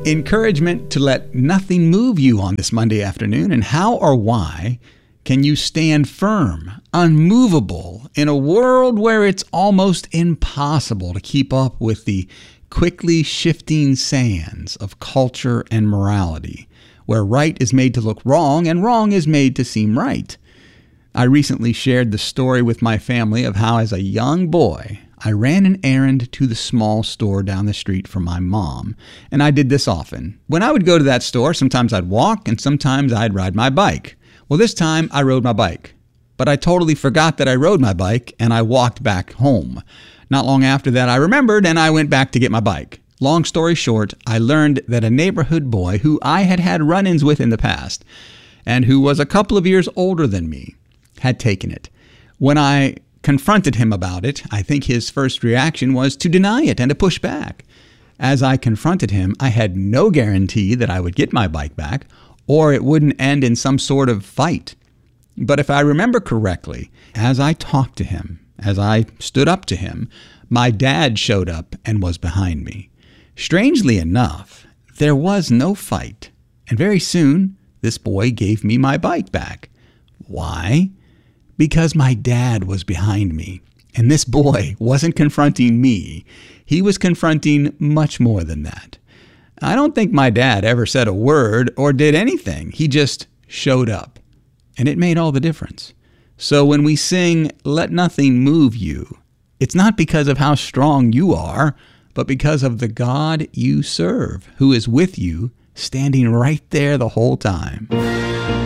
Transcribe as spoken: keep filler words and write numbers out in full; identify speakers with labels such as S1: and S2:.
S1: Encouragement to let nothing move you on this Monday afternoon. And how or why can you stand firm, unmovable, in a world where it's almost impossible to keep up with the quickly shifting sands of culture and morality, where right is made to look wrong and wrong is made to seem right? I recently shared the story with my family of how, as a young boy, I ran an errand to the small store down the street from my mom, and I did this often. When I would go to that store, sometimes I'd walk and sometimes I'd ride my bike. Well, this time I rode my bike, but I totally forgot that I rode my bike and I walked back home. Not long after that, I remembered and I went back to get my bike. Long story short, I learned that a neighborhood boy who I had had run-ins with in the past and who was a couple of years older than me had taken it. When I confronted him about it, I think his first reaction was to deny it and to push back. As I confronted him, I had no guarantee that I would get my bike back or it wouldn't end in some sort of fight. But if I remember correctly, as I talked to him, as I stood up to him, my dad showed up and was behind me. Strangely enough, there was no fight, and very soon this boy gave me my bike back. Why? Because my dad was behind me, and this boy wasn't confronting me. He was confronting much more than that. I don't think my dad ever said a word or did anything. He just showed up, and it made all the difference. So when we sing, "Let Nothing Move You," it's not because of how strong you are, but because of the God you serve, who is with you, standing right there the whole time.